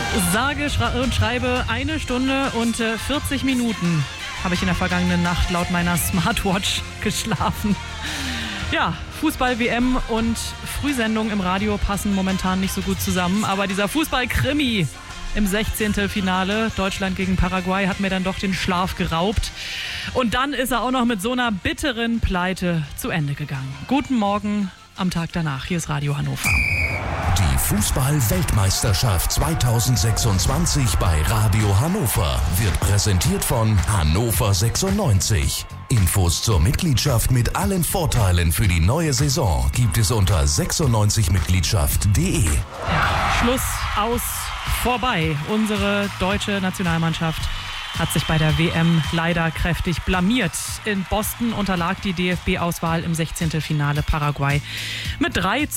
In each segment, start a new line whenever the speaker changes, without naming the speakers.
Sage und schreibe 1 Stunde und 40 Minuten habe ich in der vergangenen Nacht laut meiner Smartwatch geschlafen. Ja, Fußball-WM und Frühsendung im Radio passen momentan nicht so gut zusammen. Aber dieser Fußball-Krimi im 16. Finale, Deutschland gegen Paraguay, hat mir dann doch den Schlaf geraubt. Und dann ist er auch noch mit so einer bitteren Pleite zu Ende gegangen. Guten Morgen am Tag danach. Hier ist Radio Hannover.
Die Fußball-Weltmeisterschaft 2026 bei Radio Hannover wird präsentiert von Hannover 96. Infos zur Mitgliedschaft mit allen Vorteilen für die neue Saison gibt es unter 96mitgliedschaft.de.
Ja, Schluss, aus, vorbei. Unsere deutsche Nationalmannschaft hat sich bei der WM leider kräftig blamiert. In Boston unterlag die DFB-Auswahl im 16. Finale Paraguay mit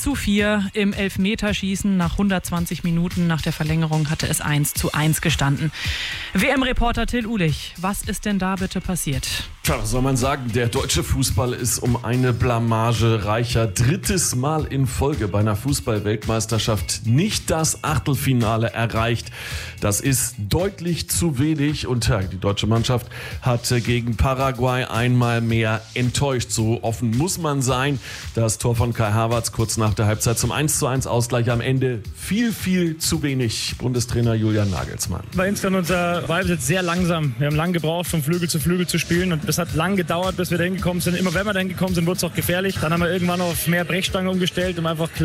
3:4 im Elfmeterschießen. Nach 120 Minuten nach der Verlängerung hatte es 1:1 gestanden. WM-Reporter Till Uhlich, was ist denn da bitte passiert?
Tja, was soll man sagen? Der deutsche Fußball ist um eine Blamage reicher. 3. Mal in Folge bei einer Fußball-Weltmeisterschaft nicht das Achtelfinale erreicht. Das ist deutlich zu wenig und die deutsche Mannschaft hat gegen Paraguay einmal mehr enttäuscht. So offen muss man sein. Das Tor von Kai Havertz kurz nach der Halbzeit zum 1:1 Ausgleich am Ende viel zu wenig. Bundestrainer Julian Nagelsmann.
Bei insgesamt unser Ballbesitz sehr langsam. Wir haben lange gebraucht, von Flügel zu spielen und es hat lang gedauert, bis wir da hingekommen sind. Immer wenn wir da hingekommen sind, wurde es auch gefährlich. Dann haben wir irgendwann auf mehr Brechstange umgestellt, um einfach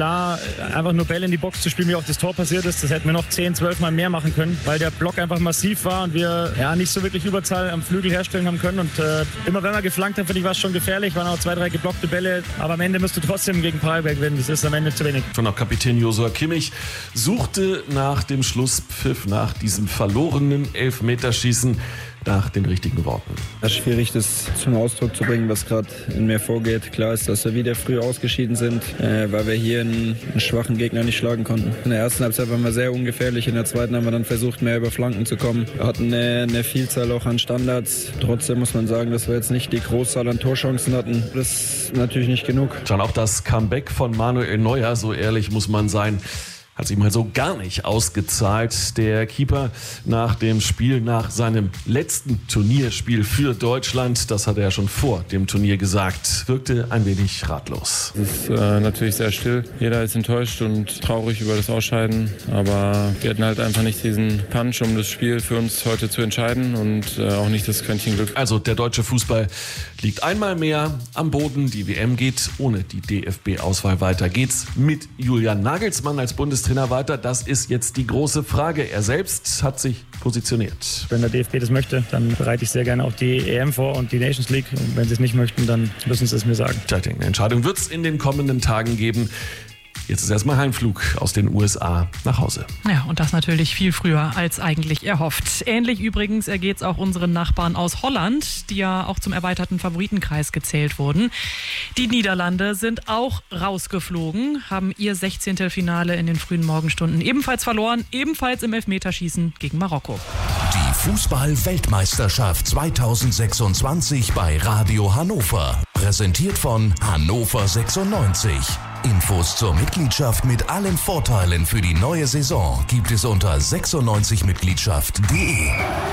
nur Bälle in die Box zu spielen, wie auch das Tor passiert ist. Das hätten wir noch 10-12 Mal mehr machen können, weil der Block einfach massiv war und wir nicht so wirklich Überzahl am Flügel herstellen haben können. Und immer wenn wir geflankt haben, finde ich, war es schon gefährlich. Waren auch 2-3 geblockte Bälle. Aber am Ende musst du trotzdem gegen Paraguay gewinnen. Das ist am Ende zu wenig.
Schon auch Kapitän Joshua Kimmich suchte nach dem Schlusspfiff, nach diesem verlorenen Elfmeterschießen, nach den richtigen Worten.
Es ist schwierig, das zum Ausdruck zu bringen, was gerade in mir vorgeht. Klar ist, dass wir wieder früh ausgeschieden sind, weil wir hier einen schwachen Gegner nicht schlagen konnten. In der ersten Halbzeit waren wir sehr ungefährlich, in der zweiten haben wir dann versucht, mehr über Flanken zu kommen. Wir hatten eine Vielzahl auch an Standards. Trotzdem muss man sagen, dass wir jetzt nicht die Großzahl an Torchancen hatten. Das ist natürlich nicht genug.
Schon auch das Comeback von Manuel Neuer, so ehrlich muss man sein, hat sich mal so gar nicht ausgezahlt. Der Keeper nach dem Spiel, nach seinem letzten Turnierspiel für Deutschland, das hat er ja schon vor dem Turnier gesagt, wirkte ein wenig ratlos.
Es ist natürlich sehr still. Jeder ist enttäuscht und traurig über das Ausscheiden. Aber wir hatten halt einfach nicht diesen Punch, um das Spiel für uns heute zu entscheiden und auch nicht das Quäntchen Glück.
Also der deutsche Fußball liegt einmal mehr am Boden. Die WM geht ohne die DFB-Auswahl weiter. Geht's mit Julian Nagelsmann als Bundestrainer weiter? Das ist jetzt die große Frage. Er selbst hat sich positioniert.
Wenn der DFB das möchte, dann bereite ich sehr gerne auch die EM vor und die Nations League. Und wenn sie es nicht möchten, dann müssen sie es mir sagen.
Tja, eine Entscheidung wird es in den kommenden Tagen geben. Jetzt ist erstmal Heimflug aus den USA nach Hause.
Ja, und das natürlich viel früher als eigentlich erhofft. Ähnlich übrigens ergeht es auch unseren Nachbarn aus Holland, die ja auch zum erweiterten Favoritenkreis gezählt wurden. Die Niederlande sind auch rausgeflogen, haben ihr 16. Finale in den frühen Morgenstunden ebenfalls verloren, ebenfalls im Elfmeterschießen gegen Marokko.
Die Fußball-Weltmeisterschaft 2026 bei Radio Hannover. Präsentiert von Hannover 96. Infos zur Mitgliedschaft mit allen Vorteilen für die neue Saison gibt es unter 96mitgliedschaft.de.